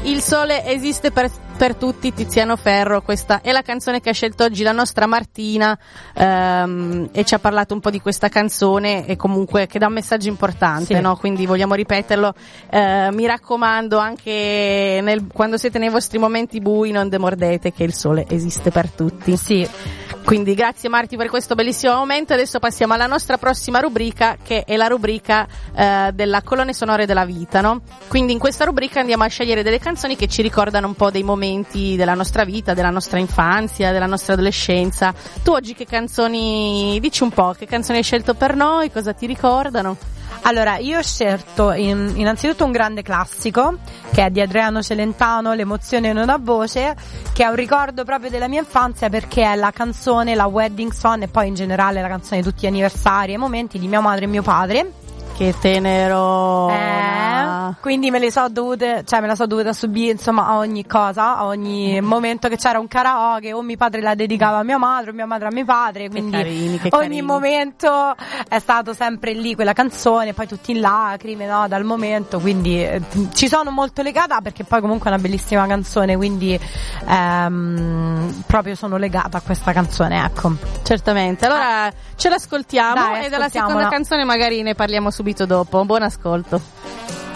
Il sole esiste per tutti, Tiziano Ferro. Questa è la canzone che ha scelto oggi la nostra Martina, e ci ha parlato un po' di questa canzone, e comunque che dà un messaggio importante, sì. no? Quindi vogliamo ripeterlo. Mi raccomando, anche quando siete nei vostri momenti bui, non demordete che il sole esiste per tutti. Sì. Quindi grazie Marti per questo bellissimo momento. Adesso passiamo alla nostra prossima rubrica, che è la rubrica della colonne sonore della vita, no? Quindi in questa rubrica andiamo a scegliere delle canzoni che ci ricordano un po' dei momenti della nostra vita, della nostra infanzia, della nostra adolescenza. Tu oggi che canzoni, dici un po', che canzoni hai scelto per noi, cosa ti ricordano? Allora, io ho scelto innanzitutto un grande classico che è di Adriano Celentano, L'emozione non ha voce, che è un ricordo proprio della mia infanzia, perché è la canzone, la wedding song, e poi in generale la canzone di tutti gli anniversari e momenti di mia madre e mio padre. Che tenero. Quindi me la so dovuta subire, insomma, a ogni cosa, a ogni momento che c'era un karaoke, o mio padre la dedicava a mia madre, o mia madre a mio padre, quindi che ogni carini. momento è stato sempre lì quella canzone, poi tutti in lacrime, no, dal momento, quindi ci sono molto legata, perché poi comunque è una bellissima canzone, quindi proprio sono legata a questa canzone, ecco. Certamente, allora ce l'ascoltiamo. Dai, e della seconda canzone magari ne parliamo subito dopo. Buon ascolto.